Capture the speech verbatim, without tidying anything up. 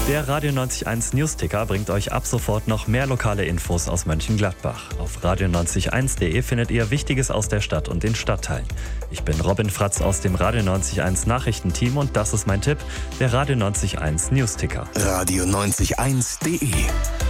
Der Radio neunzig Komma eins Newsticker bringt euch ab sofort noch mehr lokale Infos aus Mönchengladbach. Auf radio neunzig Komma eins punkt de findet ihr Wichtiges aus der Stadt und den Stadtteilen. Ich bin Robin Fratz aus dem Radio neunzig Komma eins Nachrichtenteam und das ist mein Tipp, der Radio neunzig Komma eins Newsticker. radio neunzig Komma eins punkt de